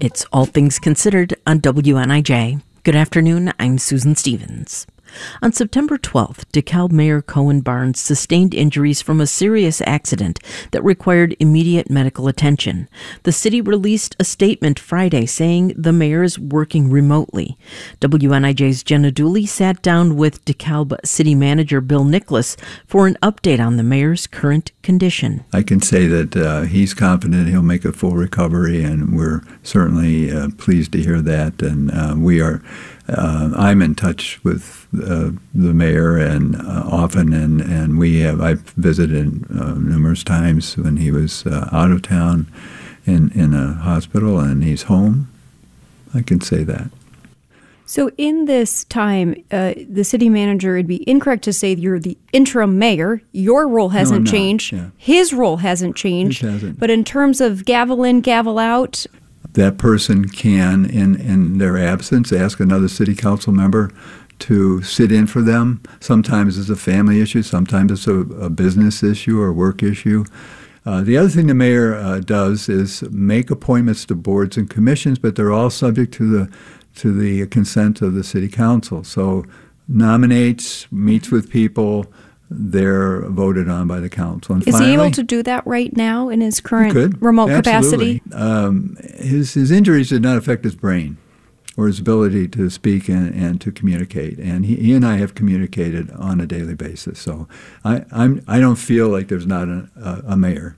It's All Things Considered on WNIJ. Good afternoon, I'm Susan Stevens. On September 12th, DeKalb Mayor Cohen Barnes sustained injuries from a serious accident that required immediate medical attention. The city released a statement Friday saying the mayor is working remotely. WNIJ's Jenna Dooley sat down with DeKalb City Manager Bill Nicholas for an update on the mayor's current condition. I can say that he's confident he'll make a full recovery, and we're certainly pleased to hear that. And we are. I'm in touch with the mayor and often, and I've visited numerous times when he was out of town in a hospital, and he's home. I can say that. So in this time, the city manager, it'd be incorrect to say you're the interim mayor. Your role hasn't changed. Yeah. His role hasn't changed. It hasn't. But in terms of gavel in, gavel out, that person can, in their absence, ask another city council member to sit in for them. Sometimes it's a family issue, sometimes it's a business issue or work issue. The other thing the mayor does is make appointments to boards and commissions, but they're all subject to the consent of the city council. So nominates, meets with people, they're voted on by the council. And is he able to do that right now in his current remote capacity? His injuries did not affect his brain or his ability to speak and to communicate. And he and I have communicated on a daily basis. So I don't feel like there's not a mayor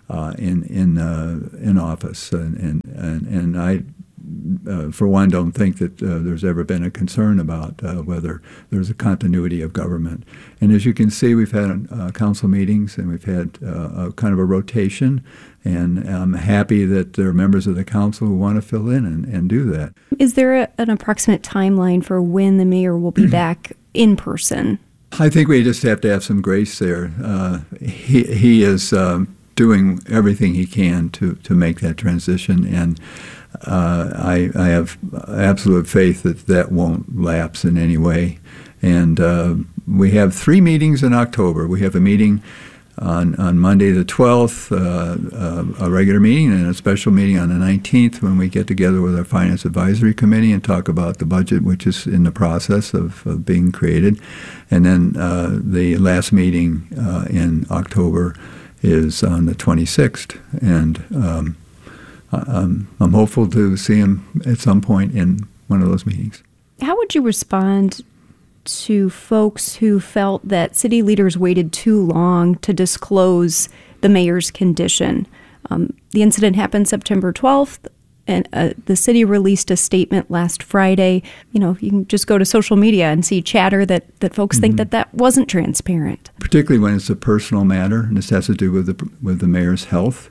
in office, and I. For one, don't think that there's ever been a concern about whether there's a continuity of government. And as you can see, we've had council meetings and we've had a kind of a rotation, and I'm happy that there are members of the council who want to fill in and do that. Is there an approximate timeline for when the mayor will be back in person? I think we just have to have some grace there. He is doing everything he can to make that transition, and I have absolute faith that won't lapse in any way. And we have 3 meetings in October. We have a meeting on Monday the 12th, a regular meeting, and a special meeting on the 19th when we get together with our Finance Advisory Committee and talk about the budget, which is in the process of being created. And then the last meeting in October is on the 26th. And I'm hopeful to see him at some point in one of those meetings. How would you respond to folks who felt that city leaders waited too long to disclose the mayor's condition? The incident happened September 12th, and the city released a statement last Friday. You know, you can just go to social media and see chatter that folks think that wasn't transparent. Particularly when it's a personal matter, and this has to do with the mayor's health.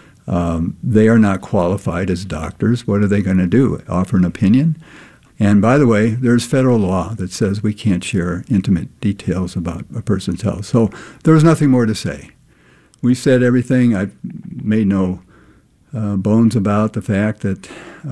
They are not qualified as doctors. What are they going to do? Offer an opinion? And by the way, there's federal law that says we can't share intimate details about a person's health. So there's nothing more to say. We said everything. I've made no bones about the fact that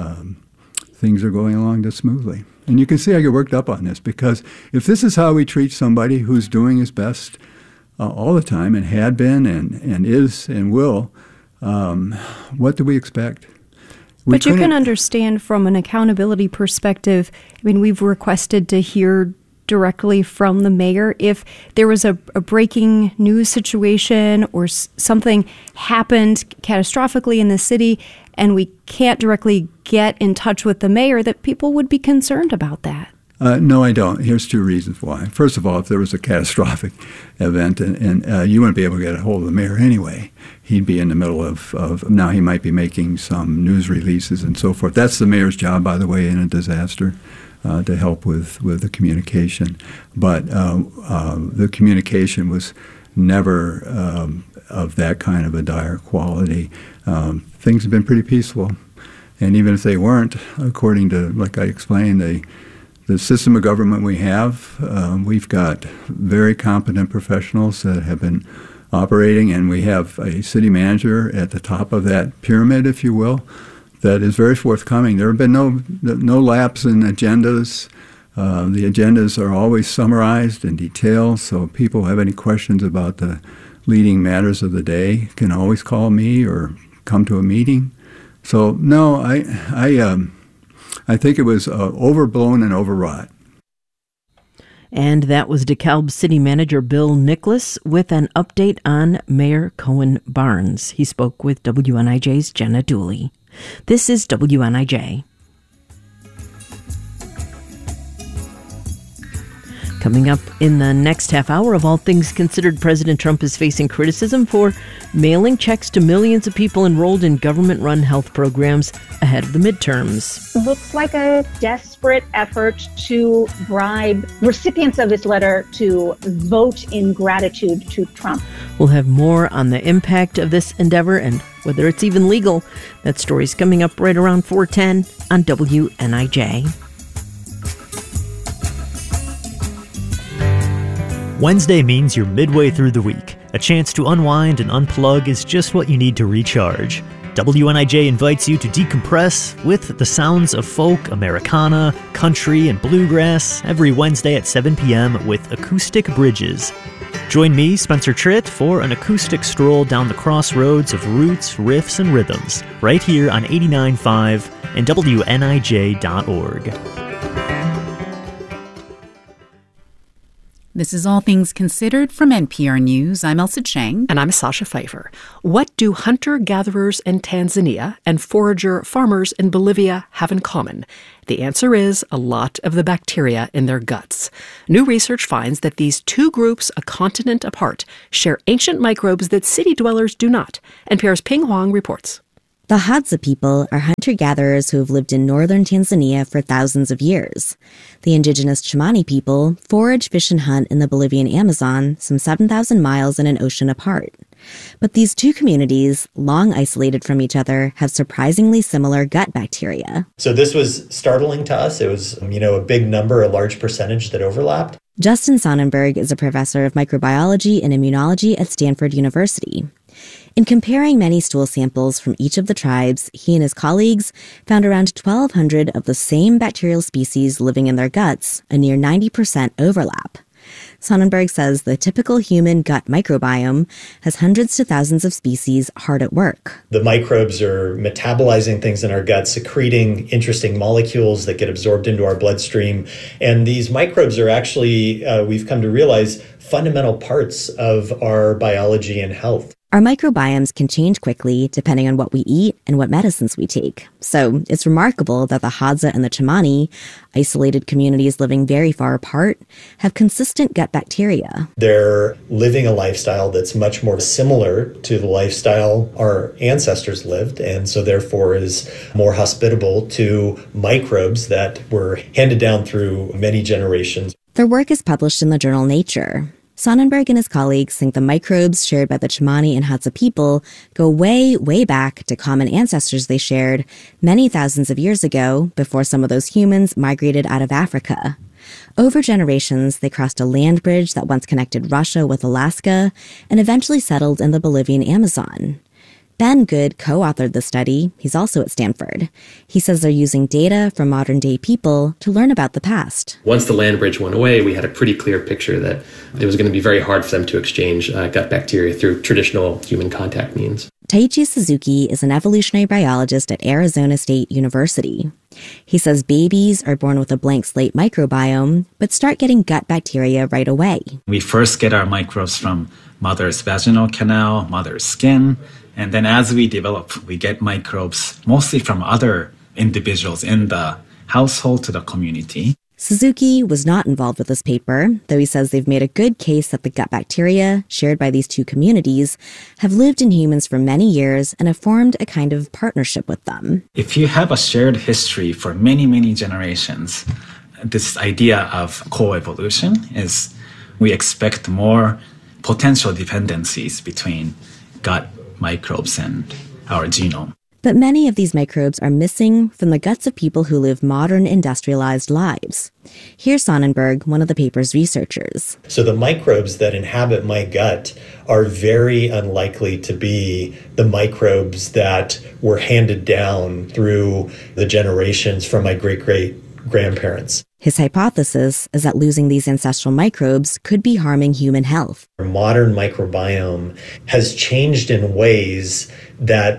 things are going along just smoothly. And you can see I get worked up on this, because if this is how we treat somebody who's doing his best all the time and had been and is and will, what do we expect? But you can understand from an accountability perspective. I mean, we've requested to hear directly from the mayor if there was a breaking news situation or something happened catastrophically in the city and we can't directly get in touch with the mayor, that people would be concerned about that. No, I don't. Here's 2 reasons why. First of all, if there was a catastrophic event and you wouldn't be able to get a hold of the mayor anyway, he'd be in the middle of now he might be making some news releases and so forth. That's the mayor's job, by the way, in a disaster, to help with the communication. But the communication was never of that kind of a dire quality. Things have been pretty peaceful. And even if they weren't, according to, like I explained, the system of government we have, we've got very competent professionals that have been operating, and we have a city manager at the top of that pyramid, if you will, that is very forthcoming. There have been no lapse in agendas. The agendas are always summarized in detail, so people who have any questions about the leading matters of the day can always call me or come to a meeting. So no, I think it was overblown and overwrought. And that was DeKalb City Manager Bill Nicholas with an update on Mayor Cohen Barnes. He spoke with WNIJ's Jenna Dooley. This is WNIJ. Coming up in the next half hour of All Things Considered, President Trump is facing criticism for mailing checks to millions of people enrolled in government-run health programs ahead of the midterms. Looks like a desperate effort to bribe recipients of this letter to vote in gratitude to Trump. We'll have more on the impact of this endeavor and whether it's even legal. That story's coming up right around 4:10 on WNIJ. Wednesday means you're midway through the week. A chance to unwind and unplug is just what you need to recharge. WNIJ invites you to decompress with the sounds of folk, Americana, country, and bluegrass every Wednesday at 7 p.m. with Acoustic Bridges. Join me, Spencer Tritt, for an acoustic stroll down the crossroads of roots, riffs, and rhythms, right here on 89.5 and WNIJ.org. This is All Things Considered from NPR News. I'm Elsa Chang. And I'm Sasha Pfeiffer. What do hunter-gatherers in Tanzania and forager farmers in Bolivia have in common? The answer is a lot of the bacteria in their guts. New research finds that these two groups, a continent apart, share ancient microbes that city dwellers do not. NPR's Ping Huang reports. The Hadza people are hunter-gatherers who have lived in northern Tanzania for thousands of years. The indigenous Chimani people forage, fish, and hunt in the Bolivian Amazon, some 7,000 miles and an ocean apart. But these two communities, long isolated from each other, have surprisingly similar gut bacteria. So this was startling to us. It was, a big number, a large percentage that overlapped. Justin Sonnenberg is a professor of microbiology and immunology at Stanford University. In comparing many stool samples from each of the tribes, he and his colleagues found around 1,200 of the same bacterial species living in their guts, a near 90% overlap. Sonnenberg says the typical human gut microbiome has hundreds to thousands of species hard at work. The microbes are metabolizing things in our gut, secreting interesting molecules that get absorbed into our bloodstream. And these microbes are actually, we've come to realize, fundamental parts of our biology and health. Our microbiomes can change quickly depending on what we eat and what medicines we take. So it's remarkable that the Hadza and the Chimani, isolated communities living very far apart, have consistent gut bacteria. They're living a lifestyle that's much more similar to the lifestyle our ancestors lived, and so therefore is more hospitable to microbes that were handed down through many generations. Their work is published in the journal Nature. Sonnenberg and his colleagues think the microbes shared by the Chimani and Hadza people go way, way back to common ancestors they shared many thousands of years ago before some of those humans migrated out of Africa. Over generations, they crossed a land bridge that once connected Russia with Alaska and eventually settled in the Bolivian Amazon. Ben Good co-authored the study. He's also at Stanford. He says they're using data from modern-day people to learn about the past. Once the land bridge went away, we had a pretty clear picture that it was going to be very hard for them to exchange gut bacteria through traditional human contact means. Taichi Suzuki is an evolutionary biologist at Arizona State University. He says babies are born with a blank slate microbiome, but start getting gut bacteria right away. We first get our microbes from mother's vaginal canal, mother's skin, and then as we develop, we get microbes mostly from other individuals in the household to the community. Suzuki was not involved with this paper, though he says they've made a good case that the gut bacteria, shared by these two communities, have lived in humans for many years and have formed a kind of partnership with them. If you have a shared history for many, many generations, this idea of coevolution is we expect more potential dependencies between gut microbes and our genome. But many of these microbes are missing from the guts of people who live modern industrialized lives. Here's Sonnenberg, one of the paper's researchers. So the microbes that inhabit my gut are very unlikely to be the microbes that were handed down through the generations from my great-great-grandparents. His hypothesis is that losing these ancestral microbes could be harming human health. Our modern microbiome has changed in ways that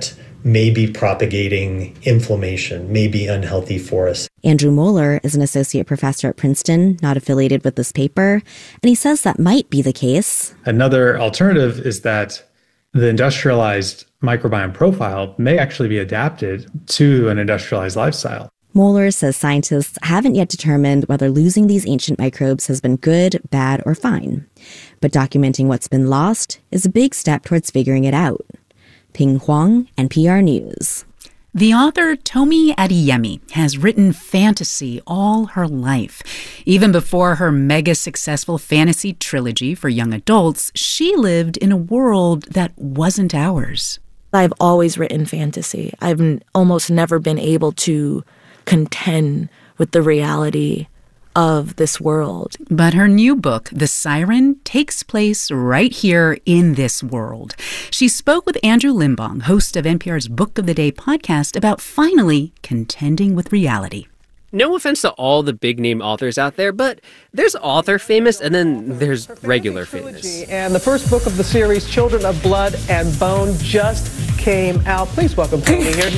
may be propagating inflammation, may be unhealthy for us. Andrew Moeller is an associate professor at Princeton, not affiliated with this paper, and he says that might be the case. Another alternative is that the industrialized microbiome profile may actually be adapted to an industrialized lifestyle. Moeller says scientists haven't yet determined whether losing these ancient microbes has been good, bad, or fine. But documenting what's been lost is a big step towards figuring it out. Ping Huang, NPR News. The author Tomi Adeyemi has written fantasy all her life. Even before her mega-successful fantasy trilogy for young adults, she lived in a world that wasn't ours. I've always written fantasy. I've almost never been able to contend with the reality of this world. But her new book, The Siren, takes place right here in this world. She spoke with Andrew Limbong, host of NPR's Book of the Day podcast, about finally contending with reality. No offense to all the big-name authors out there, but there's author famous and then there's regular famous. And the first book of the series, Children of Blood and Bone, just came out. Please welcome Tomi here.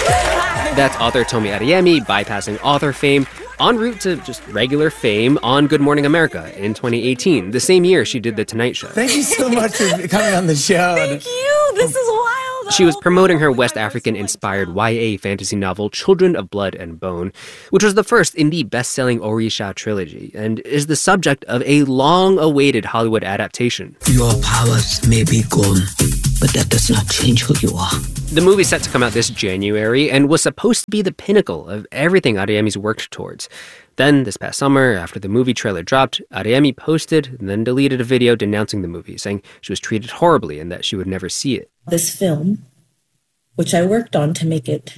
That's author Tomi Adeyemi, bypassing author fame, en route to just regular fame on Good Morning America in 2018, the same year she did The Tonight Show. Thank you so much for coming on the show. Thank you. This is wild. She was promoting her West African-inspired YA fantasy novel, Children of Blood and Bone, which was the first in the best-selling Orisha trilogy, and is the subject of a long-awaited Hollywood adaptation. Your powers may be gone, but that does not change who you are. The movie's set to come out this January and was supposed to be the pinnacle of everything Adeyemi's worked towards. Then, this past summer, after the movie trailer dropped, Adeyemi posted and then deleted a video denouncing the movie, saying she was treated horribly and that she would never see it. This film, which I worked on to make it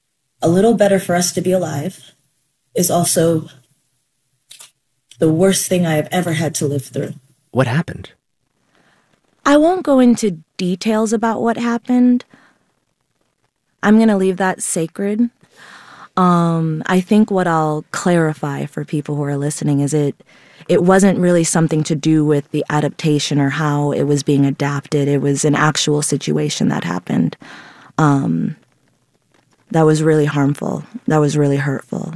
a little better for us to be alive, is also the worst thing I have ever had to live through. What happened? I won't go into details about what happened. I'm going to leave that sacred. I think what I'll clarify for people who are listening is it wasn't really something to do with the adaptation or how it was being adapted. It was an actual situation that happened. That was really harmful. That was really hurtful.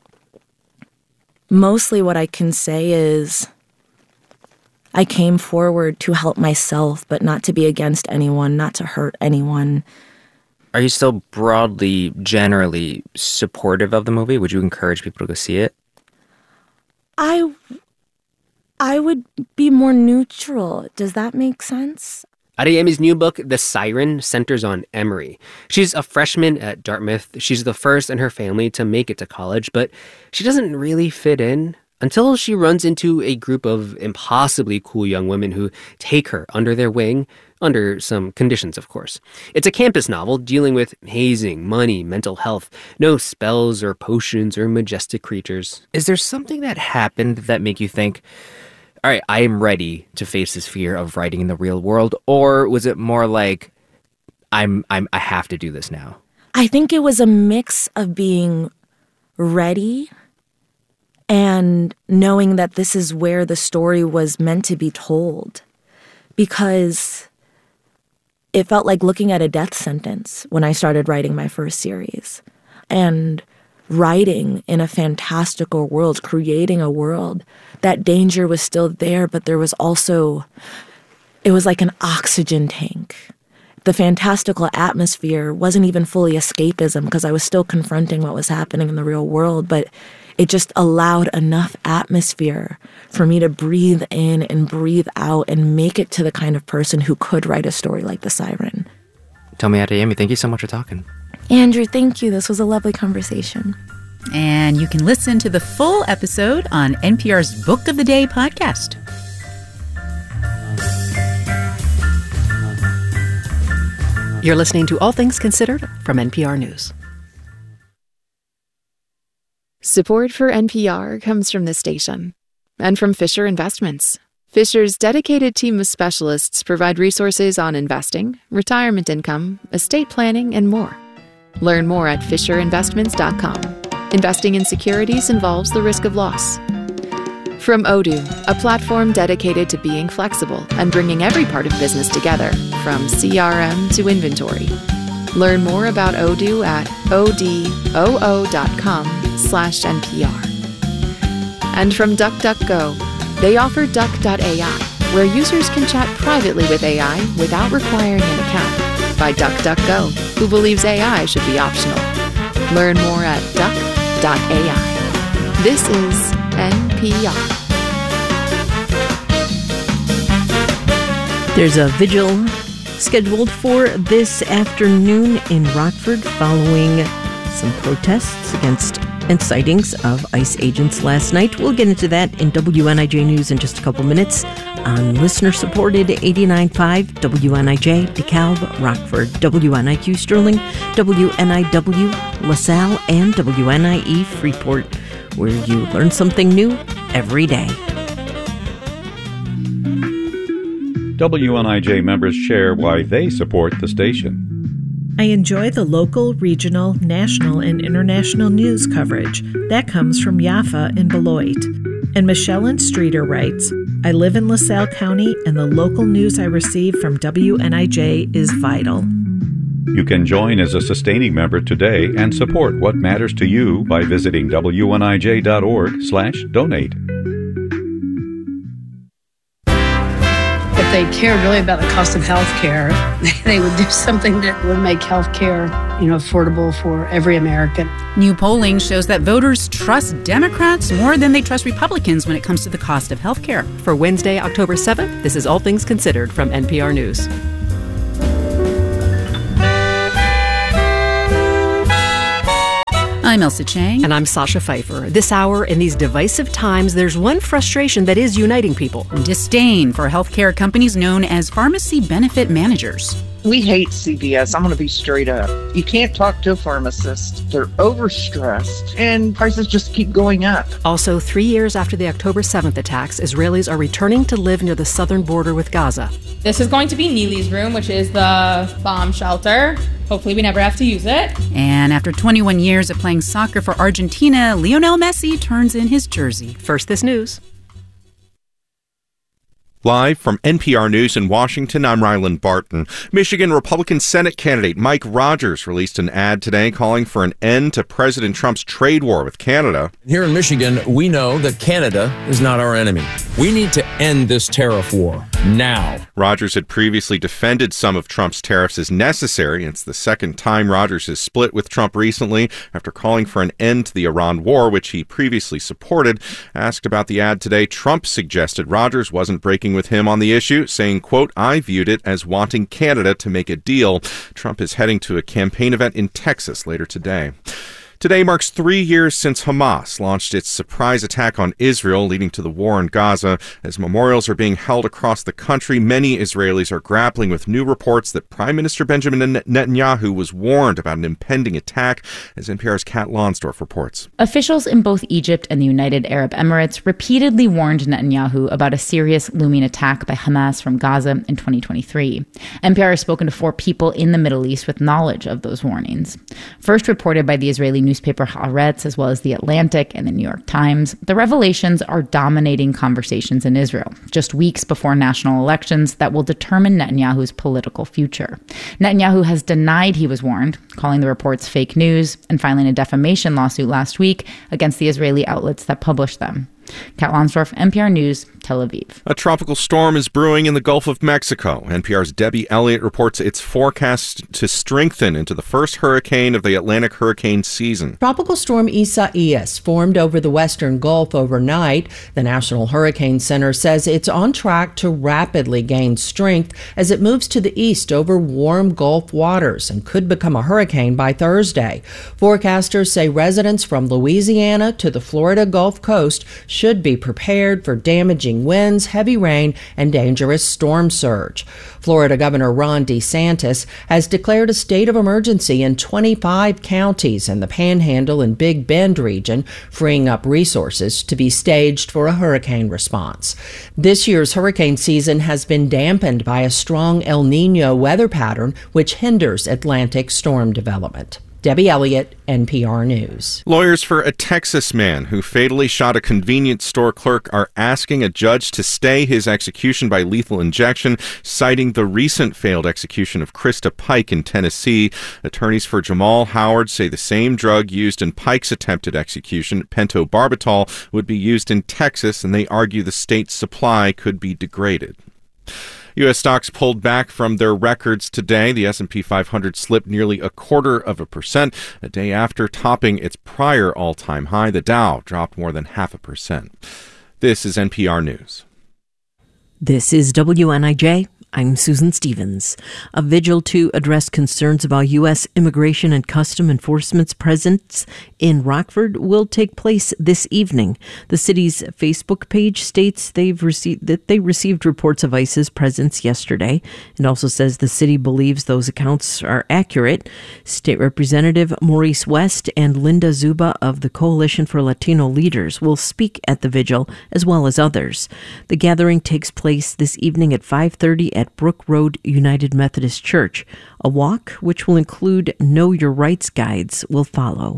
Mostly what I can say is I came forward to help myself, but not to be against anyone, not to hurt anyone. Are you still broadly, generally supportive of the movie? Would you encourage people to go see it? I would be more neutral. Does that make sense? Adeyemi's new book, The Siren, centers on Emery. She's a freshman at Dartmouth. She's the first in her family to make it to college, but she doesn't really fit in until she runs into a group of impossibly cool young women who take her under their wing, under some conditions, of course. It's a campus novel dealing with hazing, money, mental health, no spells or potions or majestic creatures. Is there something that happened that make you think, all right, I am ready to face this fear of writing in the real world? Or was it more like, I have to do this now? I think it was a mix of being ready and knowing that this is where the story was meant to be told. Because it felt like looking at a death sentence when I started writing my first series. And writing in a fantastical world, creating a world, that danger was still there, but there was also, it was like an oxygen tank. The fantastical atmosphere wasn't even fully escapism because I was still confronting what was happening in the real world, but it just allowed enough atmosphere for me to breathe in and breathe out and make it to the kind of person who could write a story like The Siren. Tomi Adeyemi, thank you so much for talking. Andrew, thank you. This was a lovely conversation. And you can listen to the full episode on NPR's Book of the Day podcast. You're listening to All Things Considered from NPR News. Support for NPR comes from this station and from Fisher Investments. Fisher's dedicated team of specialists provide resources on investing, retirement income, estate planning, and more. Learn more at FisherInvestments.com. Investing in securities involves the risk of loss. From Odoo, a platform dedicated to being flexible and bringing every part of business together, from CRM to inventory. Learn more about Odoo at odoo.com/NPR. And from DuckDuckGo, they offer Duck.ai, where users can chat privately with AI without requiring an account. By DuckDuckGo, who believes AI should be optional. Learn more at Duck.ai. This is NPR. There's a vigil scheduled for this afternoon in Rockford following some protests against and sightings of ICE agents last night. We'll get into that in WNIJ News in just a couple minutes on listener-supported 89.5 WNIJ, DeKalb, Rockford, WNIQ Sterling, WNIW, LaSalle, and WNIE Freeport, where you learn something new every day. WNIJ members share why they support the station. I enjoy the local, regional, national, and international news coverage that comes from Jaffa and Beloit. And Michelle and Streeter writes, I live in LaSalle County, and the local news I receive from WNIJ is vital. You can join as a sustaining member today and support what matters to you by visiting WNIJ.org/donate. If they cared really about the cost of health care, they would do something that would make health care, affordable for every American. New polling shows that voters trust Democrats more than they trust Republicans when it comes to the cost of health care. For Wednesday, October 7th, this is All Things Considered from NPR News. I'm Elsa Chang. And I'm Sasha Pfeiffer. This hour, in these divisive times, there's one frustration that is uniting people. Disdain for healthcare companies known as pharmacy benefit managers. We hate CVS. I'm going to be straight up. You can't talk to a pharmacist. They're overstressed, and prices just keep going up. Also, 3 years after the October 7th attacks, Israelis are returning to live near the southern border with Gaza. This is going to be Neely's room, which is the bomb shelter. Hopefully we never have to use it. And after 21 years of playing soccer for Argentina, Lionel Messi turns in his jersey. First, this news. Live from NPR News in Washington, I'm Ryland Barton. Michigan Republican Senate candidate Mike Rogers released an ad today calling for an end to President Trump's trade war with Canada. Here in Michigan, we know that Canada is not our enemy. We need to end this tariff war now. Rogers had previously defended some of Trump's tariffs as necessary. It's the second time Rogers has split with Trump recently after calling for an end to the Iran war, which he previously supported. Asked about the ad today, Trump suggested Rogers wasn't breaking with him on the issue, saying, quote, I viewed it as wanting Canada to make a deal. Trump is heading to a campaign event in Texas later today. Today marks 3 years since Hamas launched its surprise attack on Israel, leading to the war in Gaza. As memorials are being held across the country, many Israelis are grappling with new reports that Prime Minister Benjamin Netanyahu was warned about an impending attack, as NPR's Kat Lonsdorf reports. Officials in both Egypt and the United Arab Emirates repeatedly warned Netanyahu about a serious looming attack by Hamas from Gaza in 2023. NPR has spoken to 4 people in the Middle East with knowledge of those warnings. First reported by the Israeli newspaper Haaretz, as well as The Atlantic and the New York Times, the revelations are dominating conversations in Israel, just weeks before national elections that will determine Netanyahu's political future. Netanyahu has denied he was warned, calling the reports fake news, and filing a defamation lawsuit last week against the Israeli outlets that published them. Kat Lonsdorf, NPR News, Tel Aviv. A tropical storm is brewing in the Gulf of Mexico. NPR's Debbie Elliott reports it's forecast to strengthen into the first hurricane of the Atlantic hurricane season. Tropical storm Isaias formed over the western Gulf overnight. The National Hurricane Center says it's on track to rapidly gain strength as it moves to the east over warm Gulf waters and could become a hurricane by Thursday. Forecasters say residents from Louisiana to the Florida Gulf Coast should be prepared for damaging winds, heavy rain, and dangerous storm surge. Florida Governor Ron DeSantis has declared a state of emergency in 25 counties in the Panhandle and Big Bend region, freeing up resources to be staged for a hurricane response. This year's hurricane season has been dampened by a strong El Niño weather pattern, which hinders Atlantic storm development. Debbie Elliott, NPR News. Lawyers for a Texas man who fatally shot a convenience store clerk are asking a judge to stay his execution by lethal injection, citing the recent failed execution of Krista Pike in Tennessee. Attorneys for Jamal Howard say the same drug used in Pike's attempted execution, pentobarbital, would be used in Texas, and they argue the state's supply could be degraded. U.S. stocks pulled back from their records today. The S&P 500 slipped nearly 0.25%, a day after topping its prior all-time high. The Dow dropped more than 0.5%. This is NPR News. This is WNIJ. I'm Susan Stevens. A vigil to address concerns about U.S. Immigration and Custom Enforcement's presence in Rockford will take place this evening. The city's Facebook page states they received reports of ICE's presence yesterday. It also says the city believes those accounts are accurate. State Representative Maurice West and Linda Zuba of the Coalition for Latino Leaders will speak at the vigil, as well as others. The gathering takes place this evening at 5:30 at Brook Road United Methodist Church. A walk, which will include Know Your Rights guides, will follow.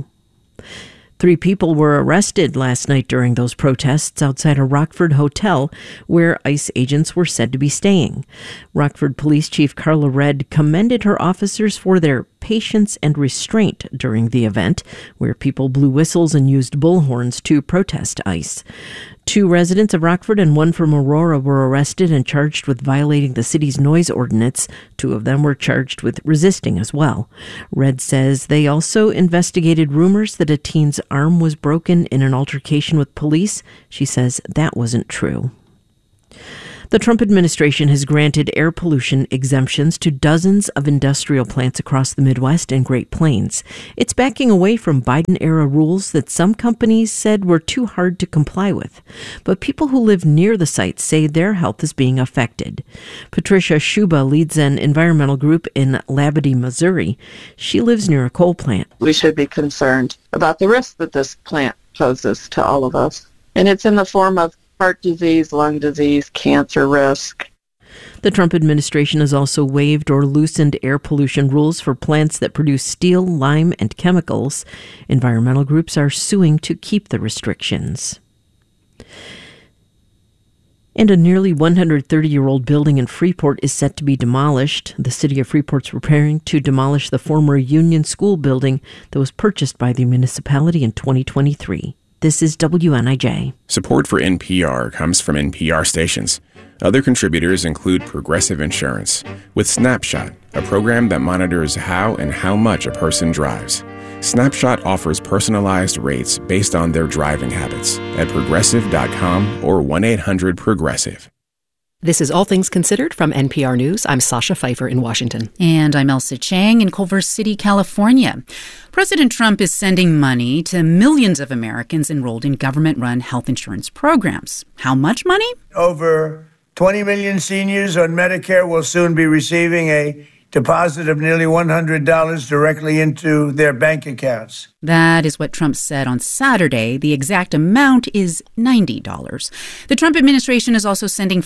3 people were arrested last night during those protests outside a Rockford hotel where ICE agents were said to be staying. Rockford Police Chief Carla Redd commended her officers for their patience and restraint during the event, where people blew whistles and used bullhorns to protest ICE. 2 residents of Rockford and 1 from Aurora were arrested and charged with violating the city's noise ordinance. 2 of them were charged with resisting as well. Red says they also investigated rumors that a teen's arm was broken in an altercation with police. She says that wasn't true. The Trump administration has granted air pollution exemptions to dozens of industrial plants across the Midwest and Great Plains. It's backing away from Biden-era rules that some companies said were too hard to comply with. But people who live near the site say their health is being affected. Patricia Schuba leads an environmental group in Labadie, Missouri. She lives near a coal plant. We should be concerned about the risk that this plant poses to all of us. And it's in the form of heart disease, lung disease, cancer risk. The Trump administration has also waived or loosened air pollution rules for plants that produce steel, lime, and chemicals. Environmental groups are suing to keep the restrictions. And a nearly 130-year-old building in Freeport is set to be demolished. The city of Freeport's preparing to demolish the former Union School building that was purchased by the municipality in 2023. This is WNIJ. Support for NPR comes from NPR stations. Other contributors include Progressive Insurance, with Snapshot, a program that monitors how and how much a person drives. Snapshot offers personalized rates based on their driving habits at progressive.com or 1-800-PROGRESSIVE. This is All Things Considered from NPR News. I'm Sasha Pfeiffer in Washington. And I'm Elsa Chang in Culver City, California. President Trump is sending money to millions of Americans enrolled in government-run health insurance programs. How much money? Over 20 million seniors on Medicare will soon be receiving a deposit of nearly $100 directly into their bank accounts. That is what Trump said on Saturday. The exact amount is $90. The Trump administration is also sending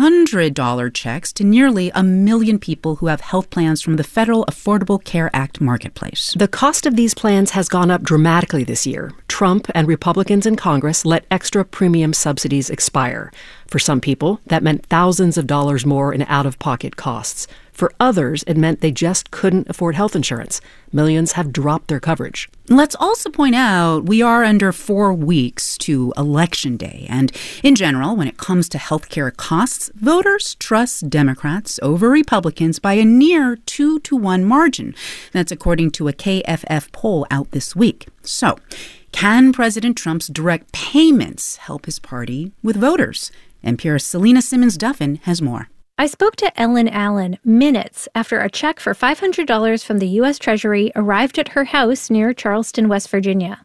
$500 checks to nearly 1 million people who have health plans from the Federal Affordable Care Act marketplace. The cost of these plans has gone up dramatically this year. Trump and Republicans in Congress let extra premium subsidies expire. For some people, that meant thousands of dollars more in out-of-pocket costs. For others, it meant they just couldn't afford health insurance. Millions have dropped their coverage. Let's also point out we are under 4 weeks to Election Day. And in general, when it comes to healthcare costs, voters trust Democrats over Republicans by a near 2-to-1 margin. That's according to a KFF poll out this week. So, can President Trump's direct payments help his party with voters? NPR's Selena Simmons-Duffin has more. I spoke to Ellen Allen minutes after a check for $500 from the U.S. Treasury arrived at her house near Charleston, West Virginia.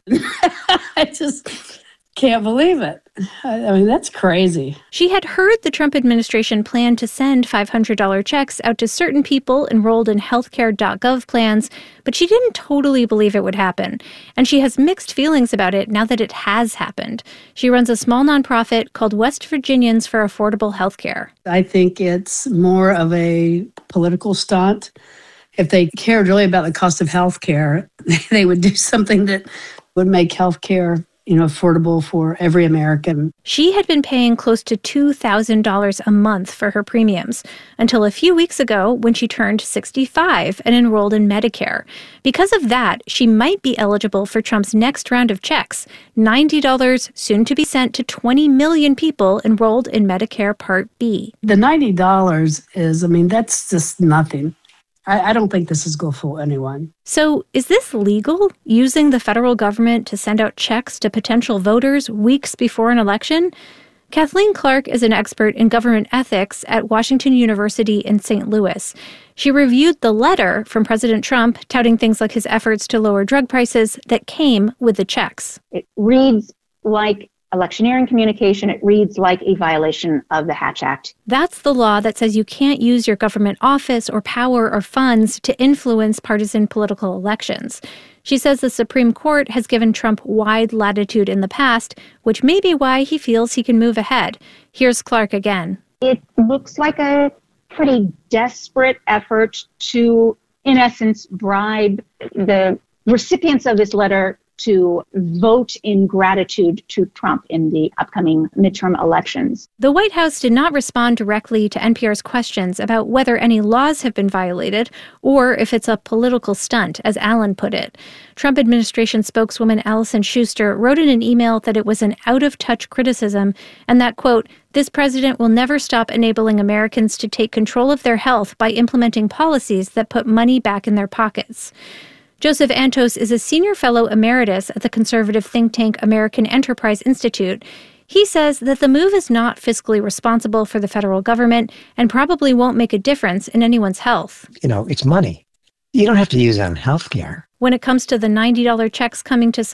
I just can't believe it. I mean, that's crazy. She had heard the Trump administration planned to send $500 checks out to certain people enrolled in healthcare.gov plans, but she didn't totally believe it would happen. And she has mixed feelings about it now that it has happened. She runs a small nonprofit called West Virginians for Affordable Healthcare. I think it's more of a political stunt. If they cared really about the cost of health care, they would do something that would make health care, affordable for every American. She had been paying close to $2,000 a month for her premiums until a few weeks ago when she turned 65 and enrolled in Medicare. Because of that, she might be eligible for Trump's next round of checks, $90 soon to be sent to 20 million people enrolled in Medicare Part B. The $90 is, that's just nothing. I don't think this is going to fool anyone. So is this legal, using the federal government to send out checks to potential voters weeks before an election? Kathleen Clark is an expert in government ethics at Washington University in St. Louis. She reviewed the letter from President Trump touting things like his efforts to lower drug prices that came with the checks. It reads like electioneering communication. It reads like a violation of the Hatch Act. That's the law that says you can't use your government office or power or funds to influence partisan political elections. She says the Supreme Court has given Trump wide latitude in the past, which may be why he feels he can move ahead. Here's Clark again. It looks like a pretty desperate effort to, in essence, bribe the recipients of this letter to vote in gratitude to Trump in the upcoming midterm elections. The White House did not respond directly to NPR's questions about whether any laws have been violated or if it's a political stunt, as Allen put it. Trump administration spokeswoman Allison Schuster wrote in an email that it was an out-of-touch criticism and that, quote, this president will never stop enabling Americans to take control of their health by implementing policies that put money back in their pockets. Joseph Antos is a senior fellow emeritus at the conservative think tank American Enterprise Institute. He says that the move is not fiscally responsible for the federal government and probably won't make a difference in anyone's health. It's money. You don't have to use it on health care. When it comes to the $90 checks coming to